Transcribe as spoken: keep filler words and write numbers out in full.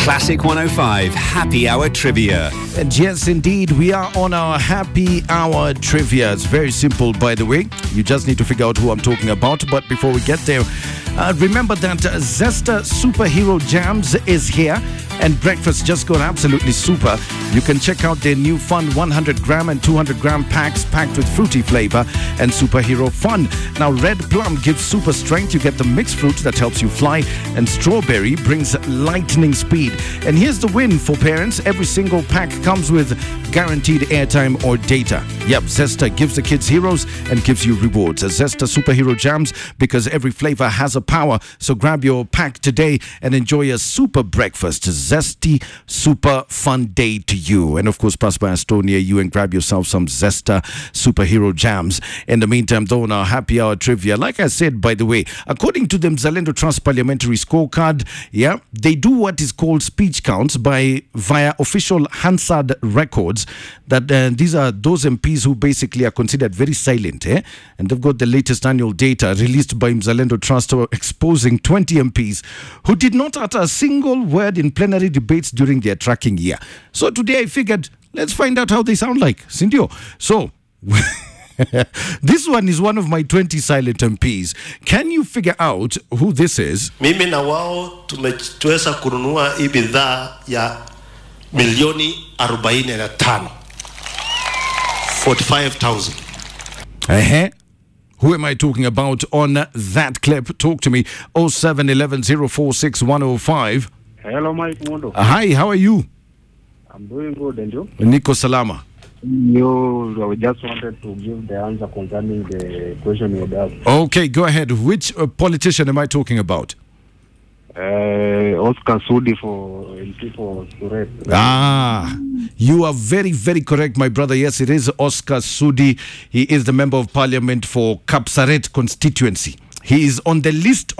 Classic one oh five Happy Hour Trivia. And yes, indeed, we are on our happy hour trivia. It's very simple, by the way. You just need to figure out who I'm talking about. But before we get there, uh, remember that uh, Zesta Superhero Jams is here. And breakfast just got absolutely super. You can check out their new fun one hundred gram and two hundred gram packs packed with fruity flavor and superhero fun. Now, red plum gives super strength. You get the mixed fruit that helps you fly. And strawberry brings lightning speed. And here's the win for parents. Every single pack comes with guaranteed airtime or data. Yep, Zesta gives the kids heroes and gives you rewards. A Zesta Superhero Jams, because every flavor has a power. So grab your pack today and enjoy a super breakfast. Zesty, super fun day to you. And of course, pass by a store near you and grab yourself some Zesta Superhero Jams. In the meantime, though, on our happy hour trivia, like I said, by the way, according to the Mzalendo Trust Parliamentary Scorecard, yeah, they do what is called speech counts by via official Hansard records. That uh, these are those M Ps who basically are considered very silent, eh? And they've got the latest annual data released by Mzalendo Trust exposing twenty M Ps who did not utter a single word in plenary debates during their tracking year. So today I figured, let's find out how they sound like. Sindio. So, this one is one of my twenty silent M Ps. Can you figure out who this is? Mimi na wao tumeweza kununua hii bidhaa ya milioni arobaini na tano. forty-five thousand. Uh-huh. Who am I talking about on that clip? Talk to me. oh seven one one zero four six one oh five. Hello, Mike Mondo. Uh, hi, how are you? I'm doing good, and you? Nico Salama. You I just wanted to give the answer concerning the question you asked. Okay, go ahead. Which uh, politician am I talking about? Uh, Oscar Sudi for M P for Suret. Ah, you are very, very correct, my brother. Yes, it is Oscar Sudi. He is the member of parliament for Kapsaret constituency. He is on the list